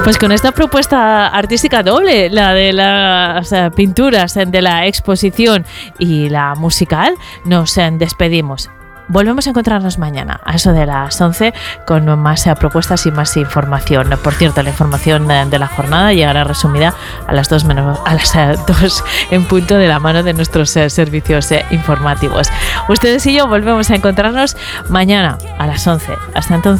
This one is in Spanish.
Pues con esta propuesta artística doble, la de las pinturas de la exposición y la musical, nos despedimos. Volvemos a encontrarnos mañana, a eso de las 11, con más propuestas y más información. Por cierto, la información de la jornada llegará resumida a las 2 en punto, de la mano de nuestros servicios informativos. Ustedes y yo volvemos a encontrarnos mañana a las 11. Hasta entonces.